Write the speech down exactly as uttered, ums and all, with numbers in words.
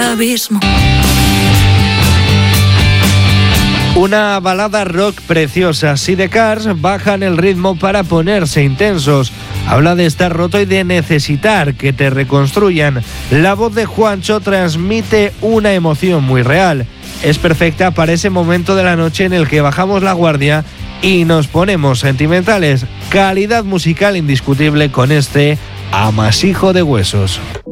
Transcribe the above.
abismo. Una balada rock preciosa. Si The Cars bajan el ritmo para ponerse intensos. Habla de estar roto y de necesitar que te reconstruyan. La voz de Juancho transmite una emoción muy real. Es perfecta para ese momento de la noche en el que bajamos la guardia y nos ponemos sentimentales. Calidad musical indiscutible con este Amasijo de Huesos.